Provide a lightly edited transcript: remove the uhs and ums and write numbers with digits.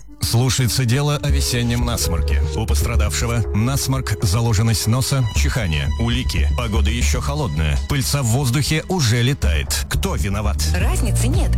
Слушается дело о весеннем насморке. У пострадавшего насморк, заложенность носа, чихание, улики. Погода еще холодная. Пыльца в воздухе уже летает. Кто виноват? Разницы нет.